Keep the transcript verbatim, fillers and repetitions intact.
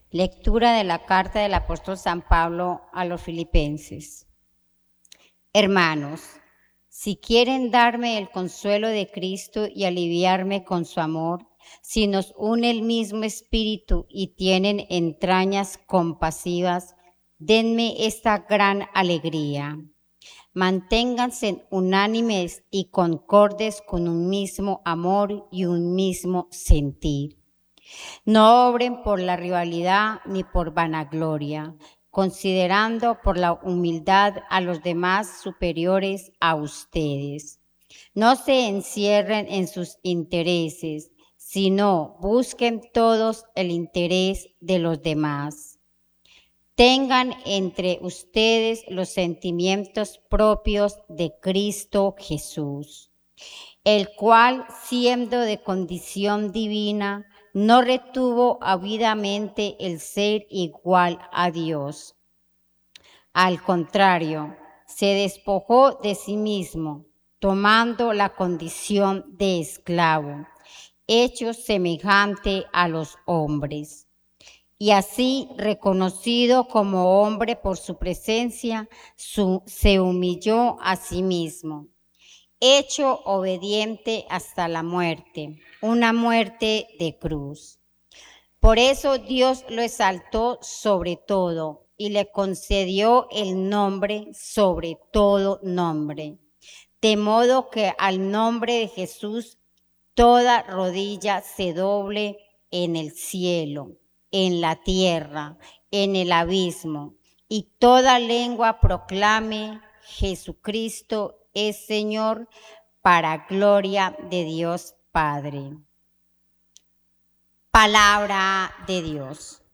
Lectura de la carta del apóstol San Pablo a los Filipenses. Hermanos, si quieren darme el consuelo de Cristo y aliviarme con su amor, si nos une el mismo espíritu y tienen entrañas compasivas, denme esta gran alegría. Manténganse unánimes y concordes con un mismo amor y un mismo sentir. No obren por la rivalidad ni por vanagloria, considerando por la humildad a los demás superiores a ustedes. No se encierren en sus intereses, sino busquen todos el interés de los demás. Tengan entre ustedes los sentimientos propios de Cristo Jesús, el cual, siendo de condición divina, no retuvo ávidamente el ser igual a Dios. Al contrario, se despojó de sí mismo, tomando la condición de esclavo, hecho semejante a los hombres. Y así, reconocido como hombre por su presencia, su, se humilló a sí mismo, hecho obediente hasta la muerte, una muerte de cruz. Por eso Dios lo exaltó sobre todo y le concedió el nombre sobre todo nombre, de modo que al nombre de Jesús toda rodilla se doble en el cielo, en la tierra, en el abismo, y toda lengua proclame: Jesucristo es Señor, para gloria de Dios Padre. Palabra de Dios.